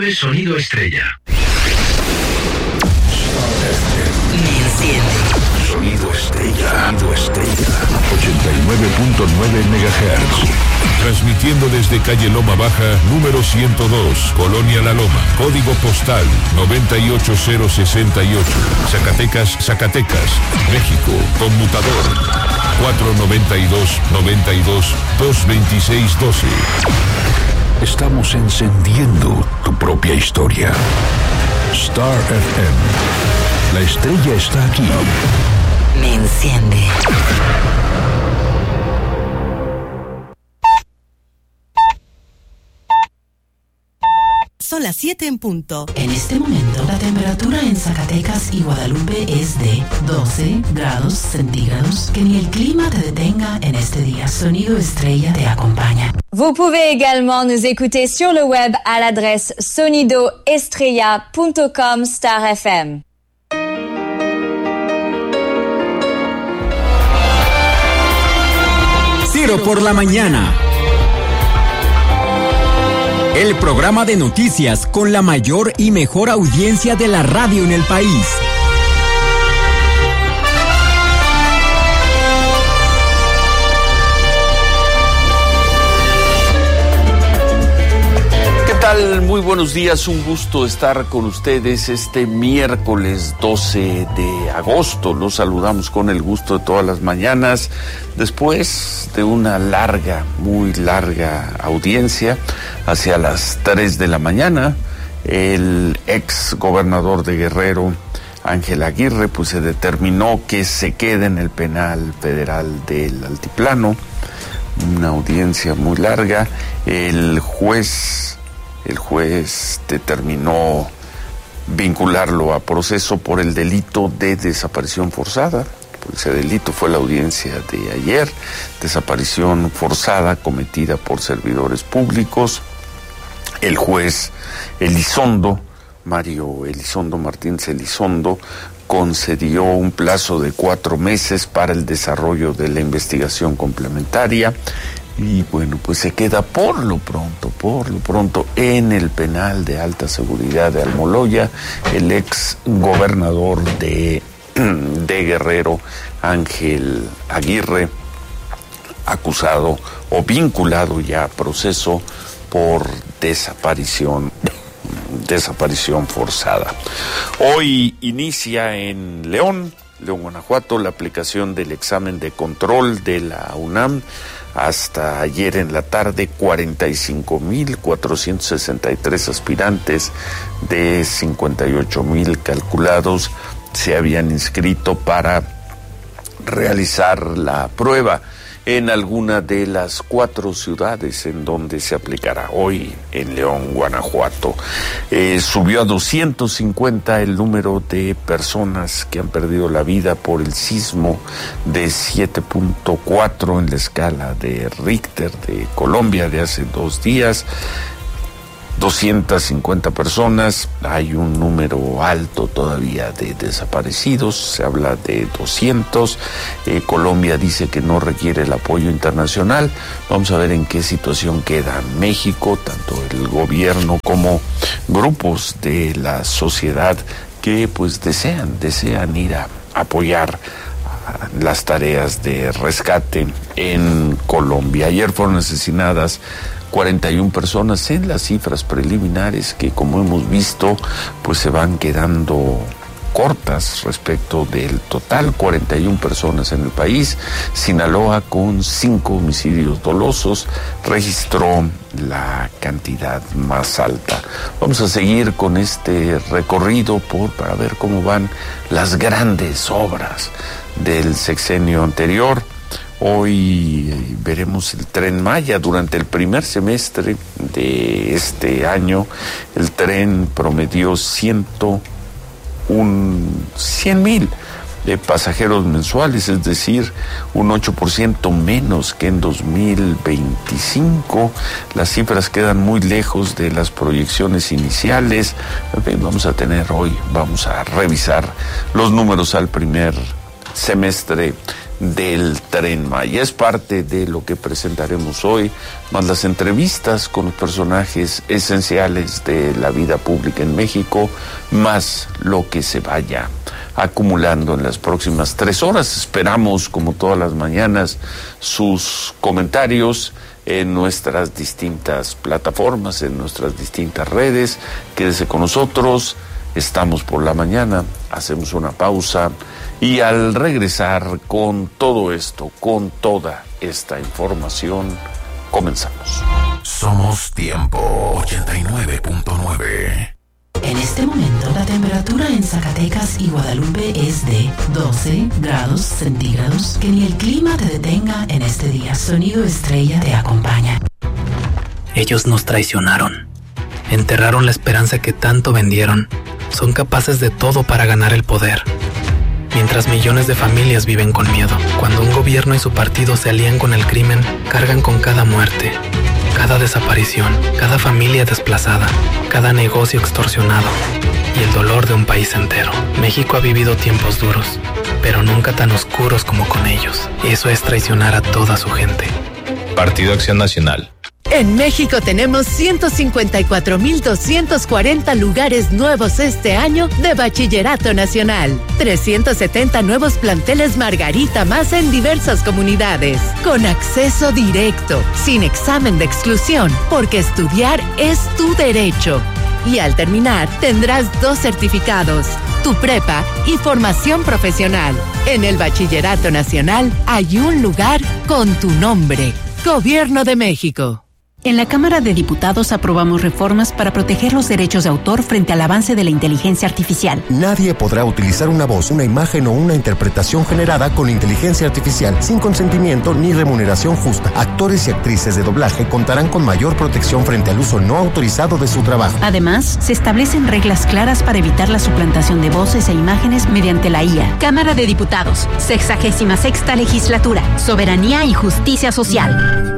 es Sonido Estrella. Me enciende. Sonido Estrella. 89.9 MHz. Transmitiendo desde calle Loma Baja, número 102, Colonia La Loma. Código postal 98068. Zacatecas, México. Conmutador 492-92-226-12. Estamos encendiendo tu propia historia. Star FM. La estrella está aquí. Me enciende. Son las 7 en punto. En este momento, la temperatura en Zacatecas y Guadalupe es de 12 grados centígrados. Que ni el clima te detenga en este día. Sonido Estrella te acompaña. Vous pouvez également nous écouter sur le web à l'adresse sonidoestrella.com Star FM. Ciro por la mañana. El programa de noticias con la mayor y mejor audiencia de la radio en el país. ¿Qué tal? Muy buenos días, un gusto estar con ustedes este miércoles 12 de agosto. Los saludamos con el gusto de todas las mañanas, después de una muy larga audiencia. Hacia las 3 de la mañana, el ex gobernador de Guerrero, Ángel Aguirre, pues se determinó que se quede en el penal federal del Altiplano. Una audiencia muy larga. El juez determinó vincularlo a proceso por el delito de desaparición forzada. Ese delito fue la audiencia de ayer, desaparición forzada cometida por servidores públicos. El juez Mario Elizondo Martínez Elizondo, concedió un plazo de 4 meses para el desarrollo de la investigación complementaria. Y bueno, pues se queda por lo pronto en el penal de alta seguridad de Almoloya el ex gobernador de Guerrero, Ángel Aguirre, acusado o vinculado ya a proceso por desaparición forzada. Hoy inicia en León, Guanajuato, la aplicación del examen de control de la UNAM. Hasta ayer en la tarde, 45,463 aspirantes de 58,000 calculados se habían inscrito para realizar la prueba en alguna de las 4 ciudades en donde se aplicará hoy en León, Guanajuato. Subió a 250 el número de personas que han perdido la vida por el sismo de 7.4 en la escala de Richter de Colombia de hace 2 días. 250 personas, hay un número alto todavía de desaparecidos, se habla de 200. Colombia dice que no requiere el apoyo internacional. Vamos a ver en qué situación queda México, tanto el gobierno como grupos de la sociedad que pues desean ir a apoyar las tareas de rescate en Colombia. Ayer fueron asesinadas 41 personas en las cifras preliminares que, como hemos visto, pues se van quedando cortas respecto del total. 41 personas en el país. Sinaloa, con 5 homicidios dolosos, registró la cantidad más alta. Vamos a seguir con este recorrido para ver cómo van las grandes obras del sexenio anterior. Hoy veremos el Tren Maya. Durante el primer semestre de este año, el tren promedió 100,000 de pasajeros mensuales, es decir, un 8% menos que en 2025. Las cifras quedan muy lejos de las proyecciones iniciales. Vamos a revisar los números al primer semestre del Tren Maya. Es parte de lo que presentaremos hoy, más las entrevistas con los personajes esenciales de la vida pública en México, más lo que se vaya acumulando en las próximas 3 horas. Esperamos, como todas las mañanas, sus comentarios en nuestras distintas plataformas, en nuestras distintas redes. Quédese con nosotros, estamos por la mañana, hacemos una pausa y al regresar con todo esto, con toda esta información, comenzamos. Somos Tiempo 89.9. En este momento, la temperatura en Zacatecas y Guadalupe es de 12 grados centígrados. Que ni el clima te detenga en este día. Sonido Estrella te acompaña. Ellos nos traicionaron. Enterraron la esperanza que tanto vendieron. Son capaces de todo para ganar el poder. Mientras millones de familias viven con miedo. Cuando un gobierno y su partido se alían con el crimen, cargan con cada muerte, cada desaparición, cada familia desplazada, cada negocio extorsionado y el dolor de un país entero. México ha vivido tiempos duros, pero nunca tan oscuros como con ellos. Eso es traicionar a toda su gente. Partido Acción Nacional. En México tenemos 154,240 lugares nuevos este año de Bachillerato Nacional. 370 nuevos planteles Margarita más en diversas comunidades. Con acceso directo, sin examen de exclusión, porque estudiar es tu derecho. Y al terminar, tendrás 2 certificados, tu prepa y formación profesional. En el Bachillerato Nacional hay un lugar con tu nombre. Gobierno de México. En la Cámara de Diputados aprobamos reformas para proteger los derechos de autor frente al avance de la inteligencia artificial. Nadie podrá utilizar una voz, una imagen o una interpretación generada con inteligencia artificial sin consentimiento ni remuneración justa. Actores y actrices de doblaje contarán con mayor protección frente al uso no autorizado de su trabajo. Además, se establecen reglas claras para evitar la suplantación de voces e imágenes mediante la IA. Cámara de Diputados, 66ª Legislatura, Soberanía y Justicia Social.